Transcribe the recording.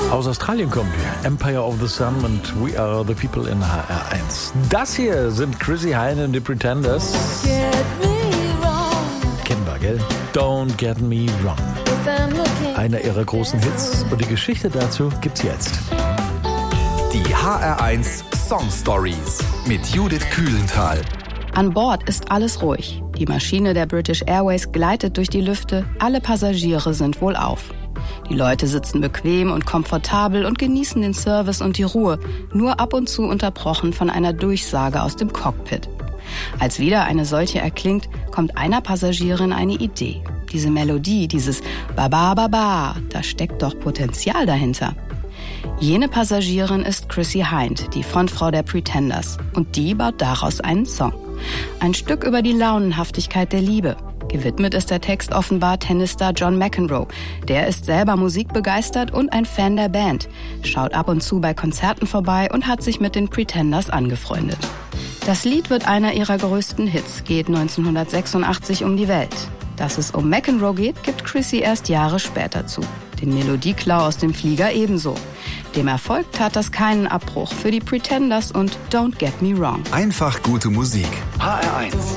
Aus Australien kommen wir, Empire of the Sun und We Are the People in HR1. Das hier sind Chrissie Hynde und die Pretenders. Kennen wir, gell? Don't Get Me Wrong. Einer ihrer großen Hits und die Geschichte dazu gibt's jetzt. Die HR1 Song Stories mit Judith Kühlenthal. An Bord ist alles ruhig. Die Maschine der British Airways gleitet durch die Lüfte. Alle Passagiere sind wohlauf. Die Leute sitzen bequem und komfortabel und genießen den Service und die Ruhe, nur ab und zu unterbrochen von einer Durchsage aus dem Cockpit. Als wieder eine solche erklingt, kommt einer Passagierin eine Idee. Diese Melodie, dieses Ba-ba-ba-ba, da steckt doch Potenzial dahinter. Jene Passagierin ist Chrissie Hynde, die Frontfrau der Pretenders. Und die baut daraus einen Song. Ein Stück über die Launenhaftigkeit der Liebe. Gewidmet ist der Text offenbar Tennisstar John McEnroe. Der ist selber musikbegeistert und ein Fan der Band, schaut ab und zu bei Konzerten vorbei und hat sich mit den Pretenders angefreundet. Das Lied wird einer ihrer größten Hits, geht 1986 um die Welt. Dass es um McEnroe geht, gibt Chrissie erst Jahre später zu. Den Melodieklau aus dem Flieger ebenso. Dem Erfolg tat das keinen Abbruch für die Pretenders und Don't Get Me Wrong. Einfach gute Musik. HR1